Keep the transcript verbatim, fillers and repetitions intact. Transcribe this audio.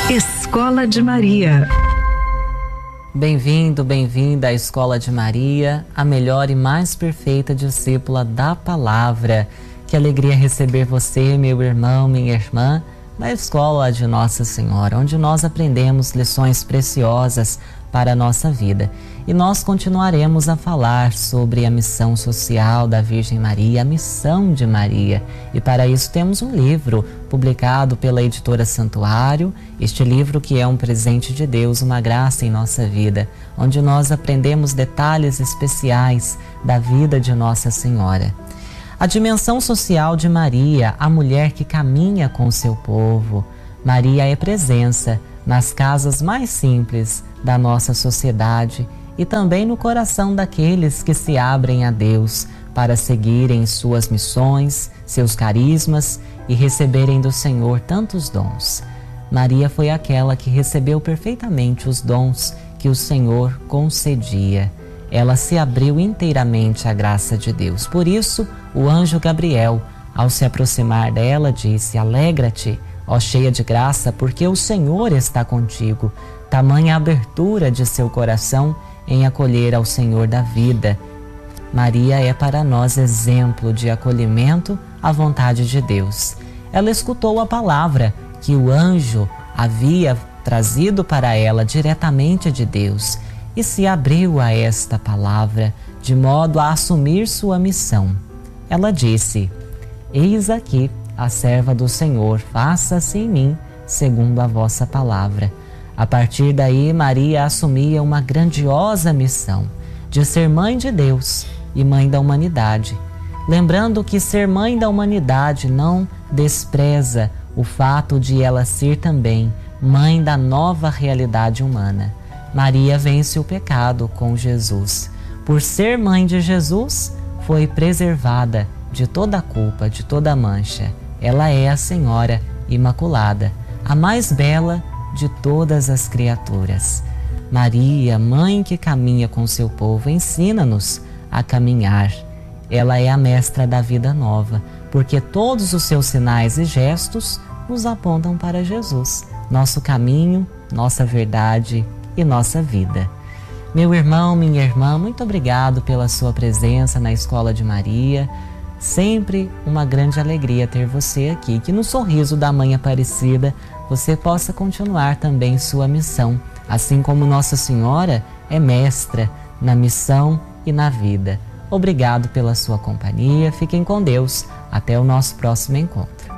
Escola de Maria. Bem-vindo, bem-vinda à Escola de Maria, a melhor e mais perfeita discípula da Palavra. Que alegria receber você, meu irmão, minha irmã, na Escola de Nossa Senhora, onde nós aprendemos lições preciosas para a nossa vida. E nós continuaremos a falar sobre a missão social da Virgem Maria, a missão de Maria. E para isso temos um livro publicado pela editora Santuário, este livro que é um presente de Deus, uma graça em nossa vida, onde nós aprendemos detalhes especiais da vida de Nossa Senhora. A dimensão social de Maria, a mulher que caminha com o seu povo. Maria é presença nas casas mais simples da nossa sociedade e também no coração daqueles que se abrem a Deus para seguirem suas missões, seus carismas e receberem do Senhor tantos dons. Maria foi aquela que recebeu perfeitamente os dons que o Senhor concedia. Ela se abriu inteiramente à graça de Deus. Por isso, o anjo Gabriel, ao se aproximar dela, disse: "Alegra-te, ó cheia de graça, porque o Senhor está contigo." Tamanha abertura de seu coração em acolher ao Senhor da vida. Maria é para nós exemplo de acolhimento à vontade de Deus. Ela escutou a palavra que o anjo havia trazido para ela diretamente de Deus e se abriu a esta palavra de modo a assumir sua missão. Ela disse: "Eis aqui a serva do Senhor, faça-se em mim segundo a vossa palavra." A partir daí, Maria assumia uma grandiosa missão de ser mãe de Deus e mãe da humanidade. Lembrando que ser mãe da humanidade não despreza o fato de ela ser também mãe da nova realidade humana. Maria vence o pecado com Jesus. Por ser mãe de Jesus, foi preservada de toda a culpa, de toda a mancha. Ela é a Senhora Imaculada, a mais bela de todas as criaturas. Maria, mãe que caminha com seu povo, ensina-nos a caminhar. Ela é a mestra da vida nova, porque todos os seus sinais e gestos nos apontam para Jesus, nosso caminho, nossa verdade e nossa vida. Meu irmão, minha irmã, muito obrigado pela sua presença na Escola de Maria. Sempre uma grande alegria ter você aqui, que no sorriso da Mãe Aparecida você possa continuar também sua missão, assim como Nossa Senhora é mestra na missão e na vida. Obrigado pela sua companhia, fiquem com Deus, até o nosso próximo encontro.